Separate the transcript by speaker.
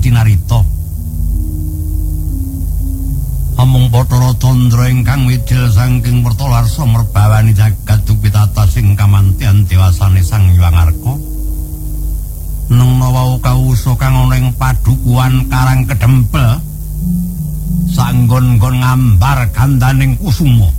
Speaker 1: tinarita. Amung Bathara Candra ingkang widil saking Wertalarsa merbawani jagat dupitatos ing kamantian dewasane Sang Hyang Arka. Nengna wau kawusa kang ana ing padukuhan Karang Kedempel sanggon-gon ngambar gandaning kusuma.